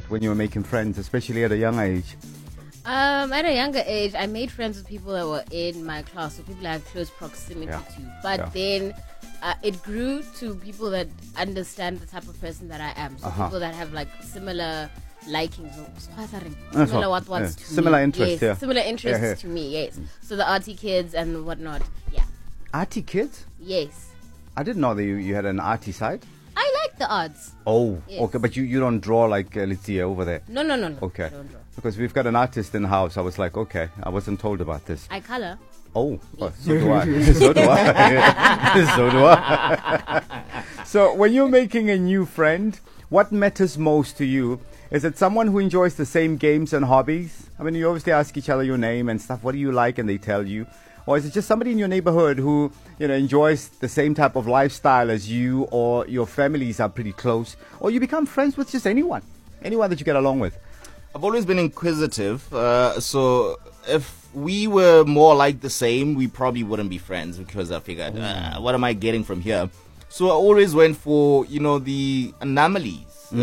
when you were making friends, especially at a young age? At a younger age, I made friends with people that were in my class, so people I had close proximity to. But then it grew to people that understand the type of person that I am. So people that have like similar likings, similar interests, similar interests to me, yes. So the arty kids and whatnot, yeah. Arty kids? Yes. I didn't know that you had an arty side. I like the arts. Oh, yes. Okay, but you don't draw like Lizzie over there? No. Okay. I don't draw. Because we've got an artist in the house. I was like, okay, I wasn't told about this. I color. Oh, so do I. So do I. So do I. So when you're making a new friend, what matters most to you? Is it someone who enjoys the same games and hobbies? I mean, you obviously ask each other your name and stuff. What do you like? And they tell you. Or is it just somebody in your neighborhood who, enjoys the same type of lifestyle as you, or your families are pretty close, or you become friends with just anyone that you get along with? I've always been inquisitive, so if we were more like the same, we probably wouldn't be friends, because I figured, what am I getting from here? So I always went for, the anomalies,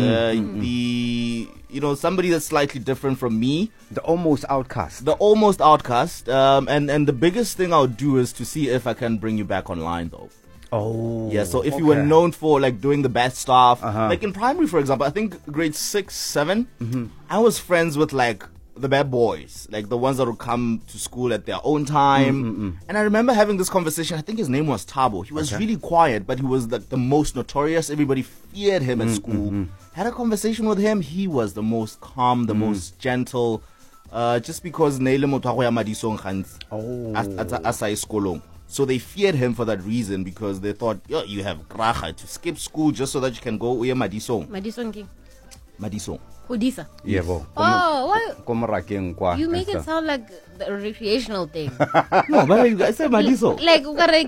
somebody that's slightly different from me. The almost outcast. And the biggest thing I'll do is to see if I can bring you back online, though. Oh. Yeah, so if you were known for like doing the bad stuff, like in primary, for example, I think grade 6, 7, I was friends with like the bad boys, like the ones that would come to school at their own time. And I remember having this conversation. I think his name was Tabo. He was really quiet, but he was the most notorious. Everybody feared him at school. Had a conversation with him. He was the most calm, the most gentle, just because so they feared him for that reason, because they thought, you have gracha to skip school just so that you can go uye Madisong. Madisong. Hudisa. Yeah, well. Oh, you make it sound like the recreational thing. No, but I said Madisong. Like,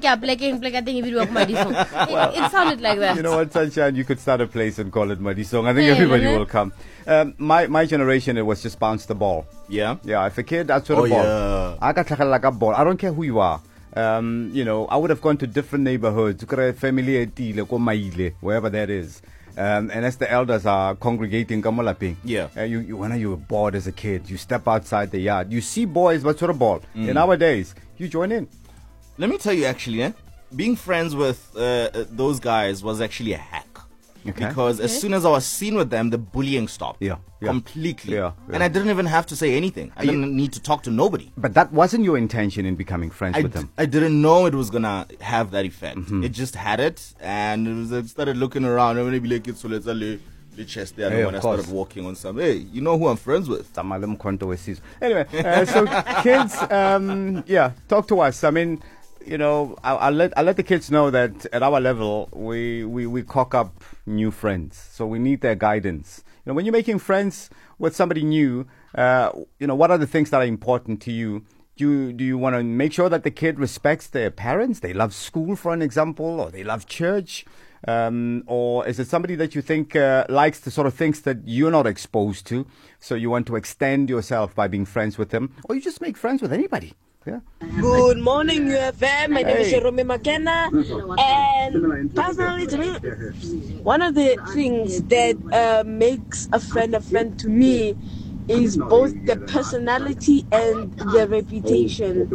it sounded like that. You know what, Sunshine? You could start a place and call it Madisong. I think everybody will come. My generation, it was just bounce the ball. Yeah? Yeah, if a kid, that's what a ball. I got like a ball. I don't care who you are. I would have gone to different neighborhoods, wherever that is. And as the elders are congregating, when you were bored as a kid, you step outside the yard, you see boys, what sort of ball? In nowadays, you join in. Let me tell you, actually, being friends with those guys was actually a hack. Okay. Because as soon as I was seen with them, the bullying stopped. Completely. And I didn't even have to say anything. I didn't need to talk to nobody. But that wasn't your intention in becoming friends with them. I didn't know it was going to have that effect. It just had it. And I started looking around. I'm going to be like, so let's the chest there. And when I started walking on some, hey, you know who I'm friends with? Anyway, so kids, talk to us. I mean, I'll let the kids know that at our level, we cock up new friends. So we need their guidance. When you're making friends with somebody new, what are the things that are important to you? Do you want to make sure that the kid respects their parents? They love school, for an example, or they love church? Or is it somebody that you think likes the sort of things that you're not exposed to? So you want to extend yourself by being friends with them? Or you just make friends with anybody? Yeah. Good morning, UFM. My name is Jerome McKenna, and personally to me, one of the things that makes a friend to me is both the personality and the reputation.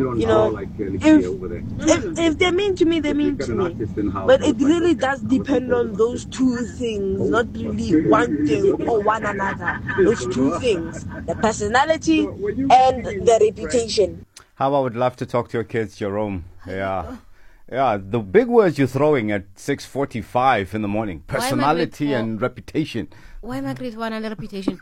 If they're mean to me, they're mean to me. But it really does depend on those two things, not really one thing or one another. Those two things, the personality and the reputation. How I would love to talk to your kids, Jerome. Yeah. Yeah, the big words you're throwing at 6:45 in the morning. Personality and reputation. Why am I grade 1 and reputation?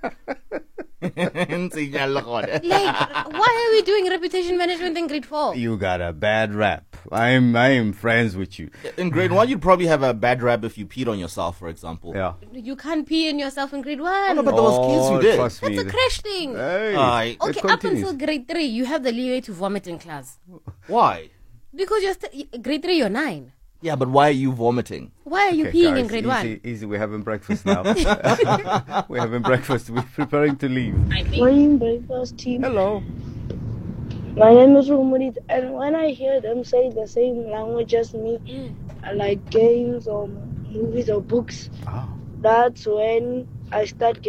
Like, why are we doing reputation management in grade 4? You got a bad rap. I am friends with you. In grade 1, you'd probably have a bad rap if you peed on yourself, for example. Yeah. You can't pee on yourself in grade 1. Oh, no, but there was kids who did. Trust me. That's a crash thing. Hey, okay, up until grade 3, you have the leeway to vomit in class. Why? Because grade 3, you're 9. Yeah, but why are you vomiting? Why are you peeing guys, in grade 1? Easy, we're having breakfast now. We're having breakfast. We're preparing to leave. Morning breakfast team. Hello. My name is Rumurit, and when I hear them say the same language as me, like games or movies or books, that's when I start getting